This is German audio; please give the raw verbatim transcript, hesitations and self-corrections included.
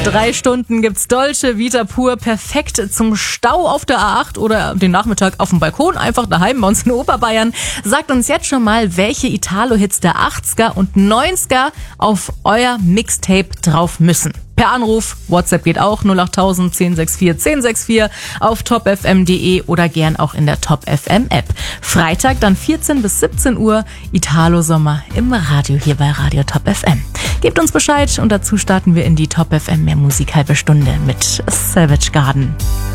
Drei Stunden gibt's Dolce Vita pur, perfekt zum Stau auf der A acht oder den Nachmittag auf dem Balkon, einfach daheim bei uns in Oberbayern. Sagt uns jetzt schon mal, welche Italo-Hits der achtziger und neunziger auf euer Mixtape drauf müssen. Per Anruf, WhatsApp geht auch, null acht tausend, zehn sechs vier, zehn sechs vier auf top f m punkt de oder gern auch in der Top F M App. Freitag dann vierzehn bis siebzehn Uhr, Italo Sommer im Radio hier bei Radio Top F M. Gebt uns Bescheid und dazu starten wir in die Top F M mehr Musik halbe Stunde mit Savage Garden.